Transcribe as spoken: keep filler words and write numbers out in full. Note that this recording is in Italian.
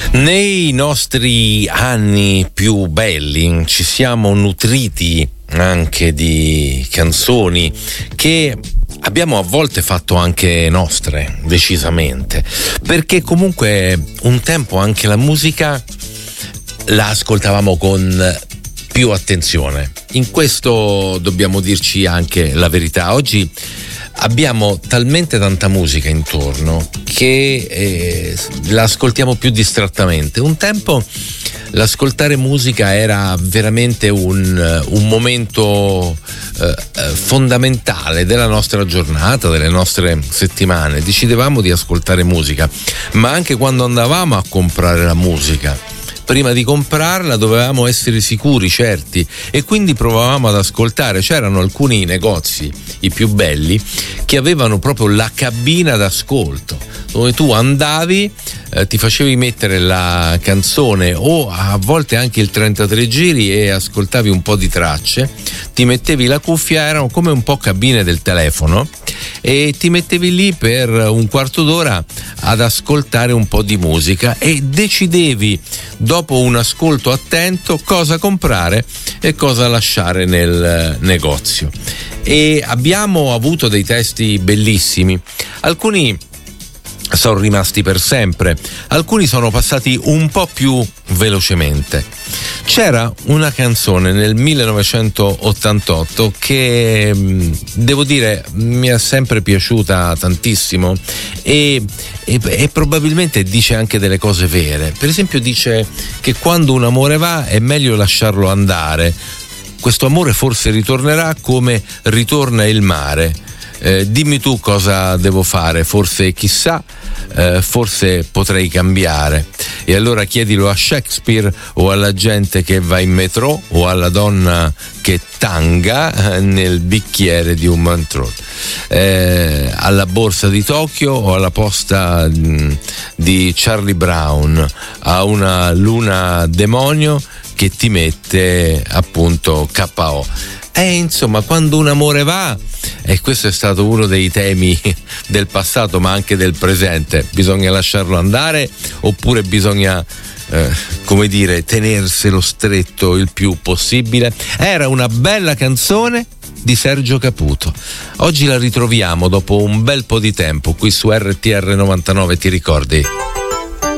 Nei nostri anni più belli ci siamo nutriti anche di canzoni che abbiamo a volte fatto anche nostre, decisamente, perché comunque un tempo anche la musica la ascoltavamo con più attenzione. In questo dobbiamo dirci anche la verità. Oggi abbiamo talmente tanta musica intorno che eh, la ascoltiamo più distrattamente. Un tempo l'ascoltare musica era veramente un, un momento eh, fondamentale della nostra giornata, delle nostre settimane. Decidevamo di ascoltare musica, ma anche quando andavamo a comprare la musica, prima di comprarla dovevamo essere sicuri, certi, e quindi provavamo ad ascoltare. C'erano alcuni negozi, i più belli, che avevano proprio la cabina d'ascolto, dove tu andavi, eh, ti facevi mettere la canzone o a volte anche il trentatré giri e ascoltavi un po' di tracce, ti mettevi la cuffia, erano come un po' cabine del telefono, e ti mettevi lì per un quarto d'ora ad ascoltare un po' di musica e decidevi dopo un ascolto attento cosa comprare e cosa lasciare nel negozio. E abbiamo avuto dei testi bellissimi, alcuni sono rimasti per sempre, alcuni sono passati un po' più velocemente. C'era una canzone nel millenovecentottantotto che devo dire mi è sempre piaciuta tantissimo e, e, e probabilmente dice anche delle cose vere. Per esempio dice che quando un amore va è meglio lasciarlo andare, questo amore forse ritornerà come ritorna il mare. Eh, dimmi tu cosa devo fare, forse chissà, eh, forse potrei cambiare. E allora chiedilo a Shakespeare o alla gente che va in metro o alla donna che tanga eh, nel bicchiere di un Montreux, eh, alla borsa di Tokyo o alla posta mh, di Charlie Brown, a una luna demonio che ti mette appunto K O. E insomma, quando un amore va, e questo è stato uno dei temi del passato ma anche del presente, bisogna lasciarlo andare oppure bisogna eh, come dire tenerselo stretto il più possibile? Era una bella canzone di Sergio Caputo. Oggi la ritroviamo dopo un bel po' di tempo qui su R T R novantanove, ti ricordi?